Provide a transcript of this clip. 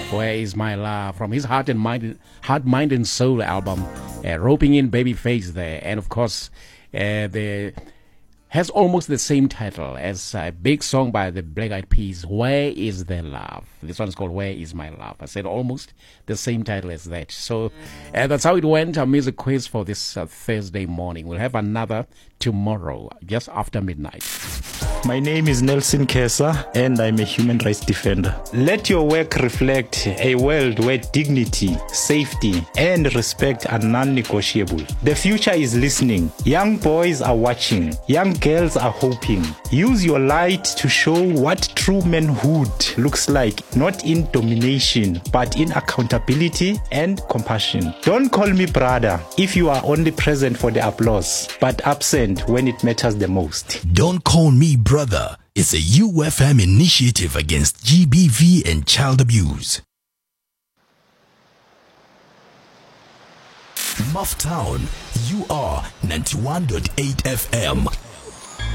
Where Is My Love from his Heart, Mind and Soul album, roping in Babyface there. And of course, the has almost the same title as a big song by the Black Eyed Peas, Where Is Their Love? This one is called Where Is My Love? I said almost the same title as that. So that's how it went. Our music quiz for this Thursday morning. We'll have another tomorrow, just after midnight. My name is Nelson Kesa, and I'm a human rights defender. Let your work reflect a world where dignity, safety, and respect are non-negotiable. The future is listening. Young boys are watching. Young girls are hoping. Use your light to show what true manhood looks like, not in domination, but in accountability and compassion. Don't call me brother if you are only present for the applause, but absent when it matters the most. Don't call me brother. It's a UFM initiative against GBV and child abuse. Mufftown, you are 91.8 FM.